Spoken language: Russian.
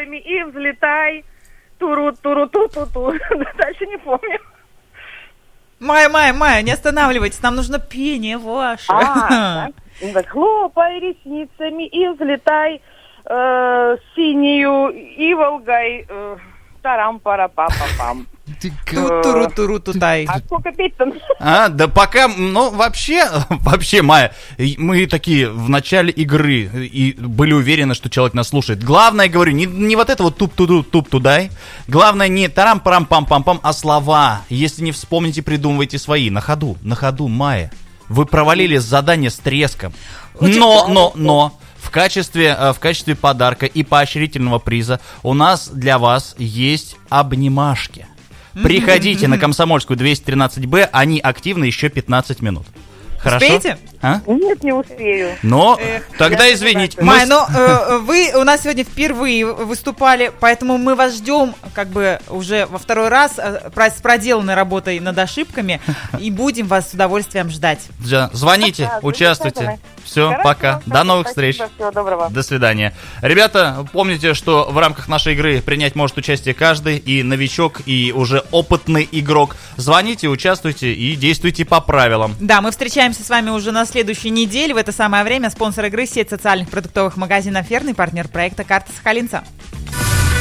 ресницами и взлетай. Туру-туру-ту-ту-ту. Дальше не помню. Майя, не останавливайтесь, нам нужно пение ваше. Хлопай ресницами и взлетай синюю иволгой. Тарам-пара-па-па-пам. Туру-туру-тутай. А сколько петь-то? Да пока, вообще, Майя, мы такие в начале игры и были уверены, что человек нас слушает. Главное, говорю, не вот это вот туп-тудай. Главное не тарам-парам-пам-пам-пам, а слова. Если не вспомните, придумывайте свои. На ходу, Майя. Вы провалили задание с треском. Но... В качестве подарка и поощрительного приза у нас для вас есть обнимашки. Приходите на Комсомольскую 213Б, они активны еще 15 минут. Хорошо? Успеете? Нет, не успею. Но тогда извините. Майя, вы у нас сегодня впервые выступали, поэтому мы вас ждем как бы уже во второй раз с проделанной работой над ошибками и будем вас с удовольствием ждать. Звоните, участвуйте. Все, пока. До новых встреч. Всего доброго. До свидания. Ребята, помните, что в рамках нашей игры принять может участие каждый, и новичок, и уже опытный игрок. Звоните, участвуйте и действуйте по правилам. Да, мы встречаемся с вами уже на следующей неделе. В это самое время спонсор игры — сеть социальных продуктовых магазинов «Ферный», партнер проекта «Карта Сахалинца».